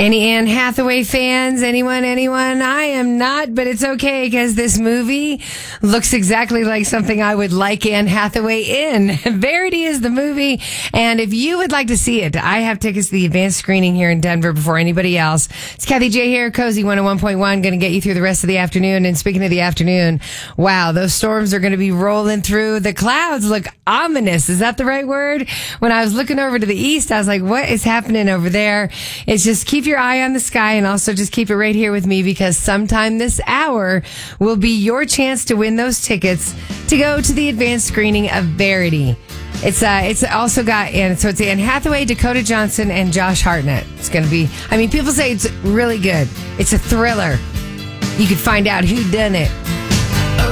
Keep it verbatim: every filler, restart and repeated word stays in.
Any Anne Hathaway fans? Anyone? Anyone? I am not, but it's okay because this movie looks exactly like something I would like Anne Hathaway in. Verity is the movie, and if you would like to see it, I have tickets to the advanced screening here in Denver before anybody else. It's Kathy J here, Cozy one oh one point one, going to get you through the rest of the afternoon. And speaking of the afternoon, wow, those storms are going to be rolling through. The clouds look ominous. Is that the right word? When I was looking over to the east, I was like, what is happening over there? It's just keep your eye on the sky and also just keep it right here with me because sometime this hour will be your chance to win those tickets to go to the advanced screening of Verity. It's uh, it's also got, and so it's Anne Hathaway, Dakota Johnson, and Josh Hartnett. It's going to be, I mean, people say it's really good. It's a thriller. You could find out who done it